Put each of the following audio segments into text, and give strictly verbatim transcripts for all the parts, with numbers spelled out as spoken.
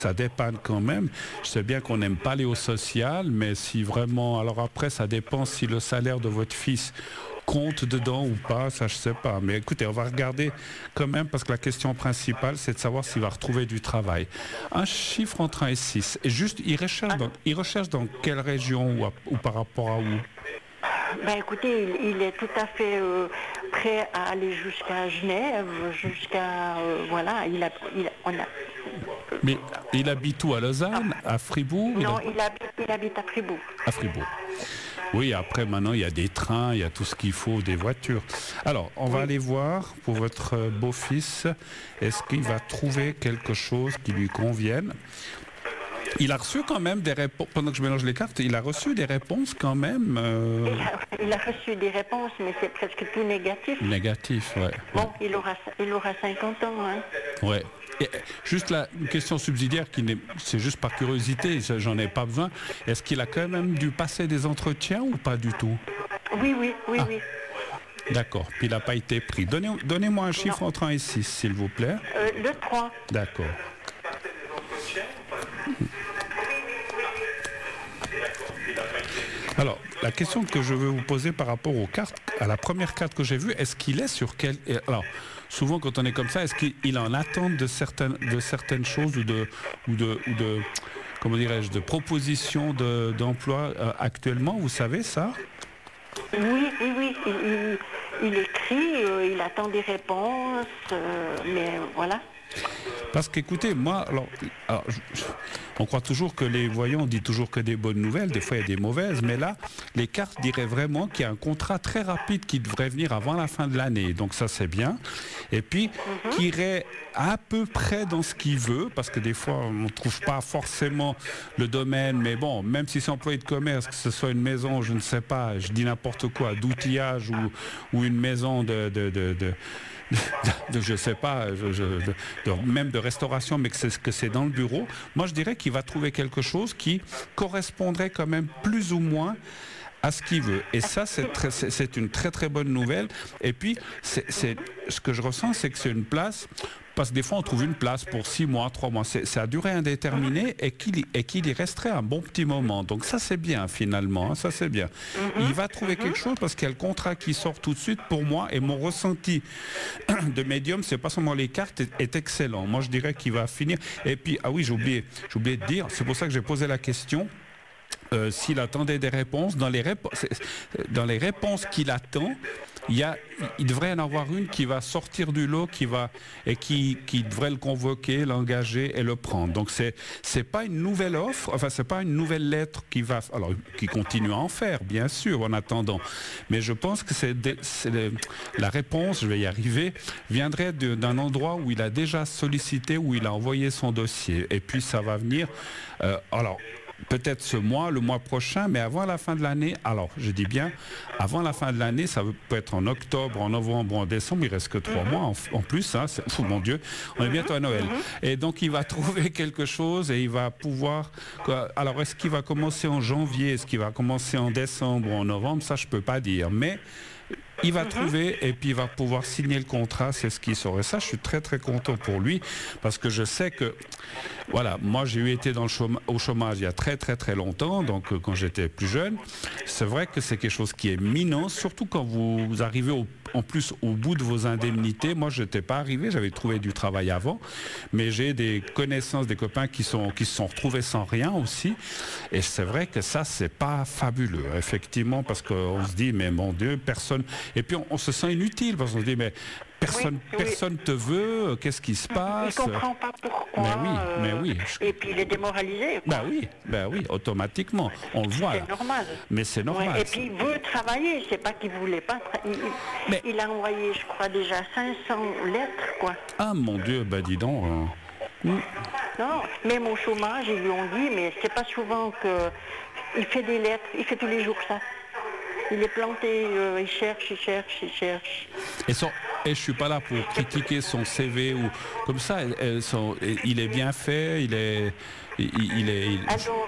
ça dépanne quand même. Je sais bien qu'on n'aime pas aller au social, mais si vraiment... Alors après, ça dépend si le salaire de votre fils compte dedans ou pas, ça je sais pas. Mais écoutez, on va regarder quand même, parce que la question principale, c'est de savoir s'il va retrouver du travail. Un chiffre entre un et six. Et juste, il recherche dans, il recherche dans quelle région ou, à, ou par rapport à où? Ben écoutez, il, il est tout à fait euh, prêt à aller jusqu'à Genève, jusqu'à... Euh, voilà, il a... Il, on a Mais il habite où? À Lausanne? À Fribourg? Non, il habite, il habite à Fribourg. À Fribourg. Oui, après, maintenant, il y a des trains, il y a tout ce qu'il faut, des voitures. Alors, on va oui. aller voir pour votre beau-fils, est-ce qu'il va trouver quelque chose qui lui convienne? Il a reçu quand même des réponses, pendant que je mélange les cartes, il a reçu des réponses quand même. Euh... Il, a, il a reçu des réponses, mais c'est presque tout négatif. Négatif, ouais. Bon, il aura, il aura cinquante ans, hein. Ouais. Et juste là, une question subsidiaire, qui n'est, c'est juste par curiosité, j'en ai pas besoin. Est-ce qu'il a quand même dû passer des entretiens ou pas du tout? Oui, oui, oui, ah. oui. D'accord, puis il n'a pas été pris. Donnez, donnez-moi un chiffre non. entre un et six, s'il vous plaît. Euh, le trois. D'accord. Alors, la question que je veux vous poser par rapport aux cartes, à la première carte que j'ai vue, est-ce qu'il est sur quel... Alors, souvent quand on est comme ça, est-ce qu'il est en attente de certaines, de certaines choses ou de, ou de, ou de comment dirais-je, de propositions de, d'emploi euh, actuellement, vous savez ça? Oui, oui, oui, il, il, il écrit, euh, il attend des réponses, euh, mais voilà. Parce qu'écoutez, moi, alors, alors je, je, on croit toujours que les voyants, on dit toujours que des bonnes nouvelles, des fois il y a des mauvaises, mais là, les cartes diraient vraiment qu'il y a un contrat très rapide qui devrait venir avant la fin de l'année, donc ça c'est bien, et puis mm-hmm. qui irait à peu près dans ce qu'il veut, parce que des fois on ne trouve pas forcément le domaine, mais bon, même si c'est employé de commerce, que ce soit une maison, je ne sais pas, je dis n'importe quoi, d'outillage ou, ou une maison de... de, de, de De, de, je sais pas, je, je, de, de, même de restauration, mais que c'est, que c'est dans le bureau, moi je dirais qu'il va trouver quelque chose qui correspondrait quand même plus ou moins à ce qu'il veut. Et ça, c'est, très, c'est, c'est une très très bonne nouvelle. Et puis, c'est, c'est, ce que je ressens, c'est que c'est une place, parce que des fois on trouve une place pour six mois, trois mois, c'est, c'est à durée indéterminée et qu'il, et qu'il y resterait un bon petit moment. Donc ça c'est bien finalement, hein, ça c'est bien. Mm-hmm. Il va trouver mm-hmm. quelque chose parce qu'il y a le contrat qui sort tout de suite pour moi, et mon ressenti de médium, c'est pas seulement les cartes, est, est excellent. Moi je dirais qu'il va finir. Et puis, ah oui, j'ai oublié, j'ai oublié de dire, c'est pour ça que j'ai posé la question. Euh, s'il attendait des réponses, dans les, répo- dans les réponses qu'il attend, il, y a, il devrait y en avoir une qui va sortir du lot, qui va, et qui, qui devrait le convoquer, l'engager et le prendre. Donc c'est c'est pas une nouvelle offre, enfin c'est pas une nouvelle lettre qui va, alors qui continue à en faire, bien sûr, en attendant. Mais je pense que c'est, des, c'est des, la réponse, je vais y arriver, viendrait de, d'un endroit où il a déjà sollicité, où il a envoyé son dossier. Et puis ça va venir. Euh, alors. Peut-être ce mois, le mois prochain, mais avant la fin de l'année, alors je dis bien, avant la fin de l'année, ça peut être en octobre, en novembre, en décembre, il reste que trois mm-hmm. mois en, en plus, hein, c'est, oh mon Dieu, on est bientôt à Noël. Mm-hmm. Et donc il va trouver quelque chose et il va pouvoir, quoi, alors est-ce qu'il va commencer en janvier, est-ce qu'il va commencer en décembre ou en novembre, ça je peux pas dire, mais il va mm-hmm. trouver et puis il va pouvoir signer le contrat, c'est ce qui serait ça. Je suis très très content pour lui parce que je sais que, voilà, moi j'ai eu été dans le chômage, au chômage il y a très très très longtemps, donc euh, quand j'étais plus jeune, c'est vrai que c'est quelque chose qui est minant, surtout quand vous, vous arrivez au, en plus au bout de vos indemnités. Moi je n'étais pas arrivé, j'avais trouvé du travail avant, mais j'ai des connaissances, des copains qui sont qui se sont retrouvés sans rien aussi, et c'est vrai que ça c'est pas fabuleux, effectivement, parce qu'on se dit mais mon Dieu, personne. Et puis on, on se sent inutile parce qu'on se dit mais personne oui, personne oui. te veut, qu'est-ce qui se passe? Il ne comprend pas pourquoi. Mais oui, euh, mais oui. Et puis il est démoralisé. Ben oui, ben oui, automatiquement, on le voit. C'est là. normal. Mais c'est normal. Ouais, et puis il veut travailler, c'est pas qu'il voulait pas. Tra- il, mais... il a envoyé, je crois déjà cinq cents lettres, quoi. Ah mon Dieu, ben dis donc. Euh... Mm. Non, même au chômage, ils lui ont dit, mais c'est pas souvent que il fait des lettres, il fait tous les jours ça. Il est planté, euh, il cherche, il cherche, il cherche. Et, son, et je suis pas là pour critiquer son C V ou comme ça. Elle, son, il est bien fait, il est, il, il est. Il... Alors,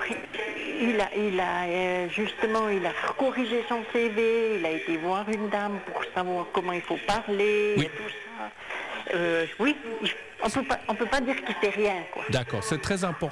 il a, il a euh, justement, il a corrigé son C V. Il a été voir une dame pour savoir comment il faut parler, oui. et tout ça. euh, oui, on peut pas, on peut pas dire qu'il fait rien, quoi. D'accord, c'est très important.